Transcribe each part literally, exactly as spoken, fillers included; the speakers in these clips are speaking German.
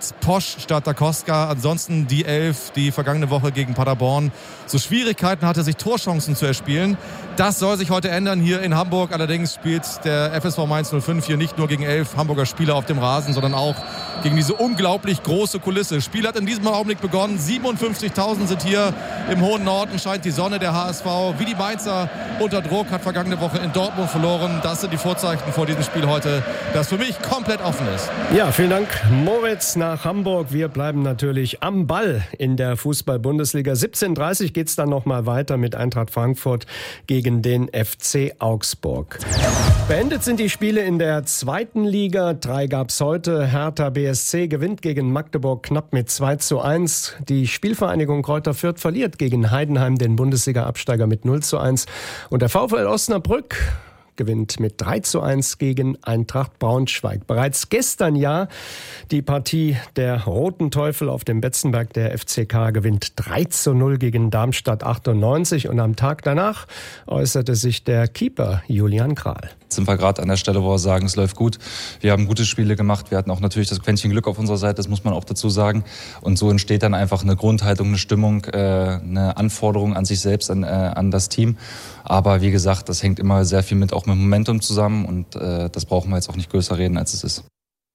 Alex Posch statt Da Costa. Ansonsten die Elf, die vergangene Woche gegen Paderborn so Schwierigkeiten hatte, sich Torchancen zu erspielen. Das soll sich heute ändern hier in Hamburg. Allerdings spielt der F S V Mainz null fünf hier nicht nur gegen elf Hamburger Spieler auf dem Rasen, sondern auch gegen diese unglaublich große Kulisse. Das Spiel hat in diesem Augenblick begonnen. siebenundfünfzigtausend sind hier im hohen Norden. Scheint die Sonne. Der H S V wie die Mainzer unter Druck, hat vergangene Woche in Dortmund verloren. Das sind die Vorzeichen vor diesem Spiel heute, das für mich komplett offen ist. Ja, vielen Dank, Moritz, nach Hamburg. Wir bleiben natürlich am Ball in der Fußball-Bundesliga. siebzehn Uhr dreißig geht es dann nochmal weiter mit Eintracht Frankfurt gegen den F C Augsburg. Beendet sind die Spiele in der zweiten Liga. Drei gab es heute. Hertha B S C gewinnt gegen Magdeburg knapp mit zwei zu eins. Die Spielvereinigung Kräuter Fürth verliert gegen Heidenheim, den Bundesliga-Absteiger, mit null zu eins. Und der VfL Osnabrück gewinnt mit drei zu eins gegen Eintracht Braunschweig. Bereits gestern ja die Partie der Roten Teufel auf dem Betzenberg. Der F C K gewinnt drei zu null gegen Darmstadt achtundneunzig. Und am Tag danach äußerte sich der Keeper Julian Kral. Jetzt sind wir gerade an der Stelle, wo wir sagen, es läuft gut. Wir haben gute Spiele gemacht. Wir hatten auch natürlich das Quäntchen Glück auf unserer Seite, das muss man auch dazu sagen. Und so entsteht dann einfach eine Grundhaltung, eine Stimmung, eine Anforderung an sich selbst, an, an das Team. Aber wie gesagt, das hängt immer sehr viel mit auch mit Momentum zusammen und das brauchen wir jetzt auch nicht größer reden, als es ist.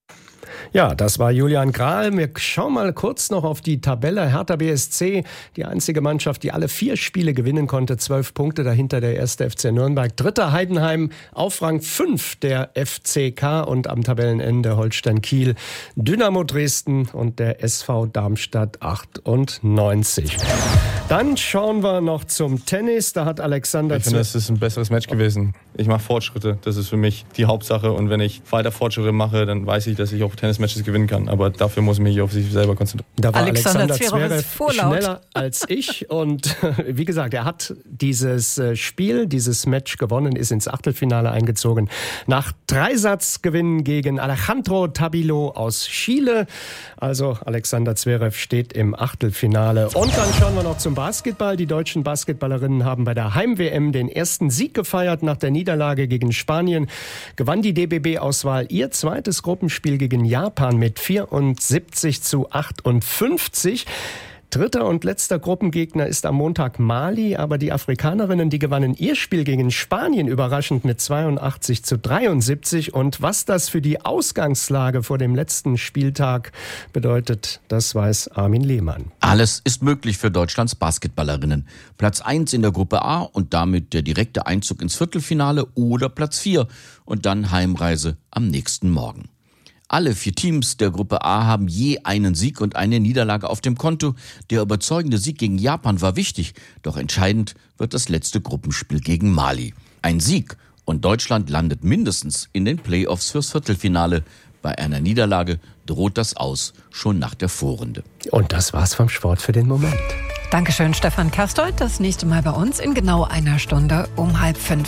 Ja, das war Julian Kral. Wir schauen mal kurz noch auf die Tabelle. Hertha B S C, die einzige Mannschaft, die alle vier Spiele gewinnen konnte. Zwölf Punkte, dahinter der erste F C Nürnberg. Dritter Heidenheim, auf Rang fünf der F C K und am Tabellenende Holstein Kiel, Dynamo Dresden und der S V Darmstadt achtundneunzig. Dann schauen wir noch zum Tennis. Da hat Alexander... Ich finde, es ist ein besseres Match gewesen. Ich mache Fortschritte. Das ist für mich die Hauptsache. Und wenn ich weiter Fortschritte mache, dann weiß ich, dass ich auch Tennismatches gewinnen kann. Aber dafür muss ich mich auf sich selber konzentrieren. Da war Alexander, Alexander Zverev schneller als ich. Und wie gesagt, er hat dieses Spiel, dieses Match gewonnen, ist ins Achtelfinale eingezogen. Nach Dreisatzgewinn gegen Alejandro Tabilo aus Chile. Also Alexander Zverev steht im Achtelfinale. Und dann schauen wir noch zum Basketball. Die deutschen Basketballerinnen haben bei der Heim-W M den ersten Sieg gefeiert. Nach der Niederlage gegen Spanien gewann die D B B-Auswahl ihr zweites Gruppenspiel gegen Japan mit vierundsiebzig zu achtundfünfzig. Dritter und letzter Gruppengegner ist am Montag Mali, aber die Afrikanerinnen, die gewannen ihr Spiel gegen Spanien überraschend mit zweiundachtzig zu dreiundsiebzig. Und was das für die Ausgangslage vor dem letzten Spieltag bedeutet, das weiß Armin Lehmann. Alles ist möglich für Deutschlands Basketballerinnen. Platz eins in der Gruppe A und damit der direkte Einzug ins Viertelfinale oder Platz vier und dann Heimreise am nächsten Morgen. Alle vier Teams der Gruppe A haben je einen Sieg und eine Niederlage auf dem Konto. Der überzeugende Sieg gegen Japan war wichtig, doch entscheidend wird das letzte Gruppenspiel gegen Mali. Ein Sieg und Deutschland landet mindestens in den Playoffs fürs Viertelfinale. Bei einer Niederlage droht das Aus schon nach der Vorrunde. Und das war's vom Sport für den Moment. Dankeschön, Stefan Kerstold. Das nächste Mal bei uns in genau einer Stunde um halb fünf.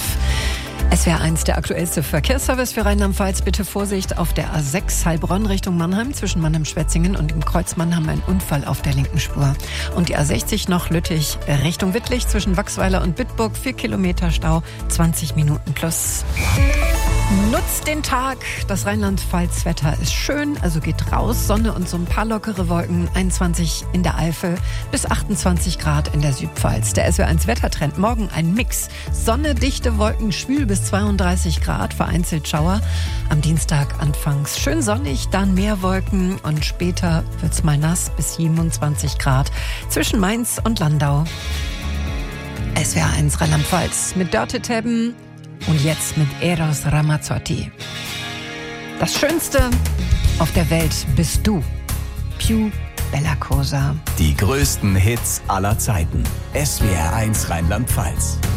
S W R eins, der aktuellste Verkehrsservice für Rheinland-Pfalz. Bitte Vorsicht auf der A sechs Heilbronn Richtung Mannheim. Zwischen Mannheim-Schwetzingen und dem Kreuz Mannheim ein Unfall auf der linken Spur. Und die A sechzig noch Lüttich Richtung Wittlich zwischen Wachsweiler und Bitburg. Vier Kilometer Stau, zwanzig Minuten plus. Nutzt den Tag. Das Rheinland-Pfalz-Wetter ist schön, also geht raus. Sonne und so ein paar lockere Wolken. einundzwanzig in der Eifel bis achtundzwanzig Grad in der Südpfalz. Der S W R eins Wettertrend. Morgen ein Mix. Sonne, dichte Wolken, schwül bis zweiunddreißig Grad, vereinzelt Schauer. Am Dienstag anfangs schön sonnig, dann mehr Wolken und später wird's mal nass bis siebenundzwanzig Grad zwischen Mainz und Landau. S W R eins Rheinland-Pfalz mit Dörte Tebben. Und jetzt mit Eros Ramazzotti. Das Schönste auf der Welt bist du. Più bella cosa. Die größten Hits aller Zeiten. S W R eins Rheinland-Pfalz.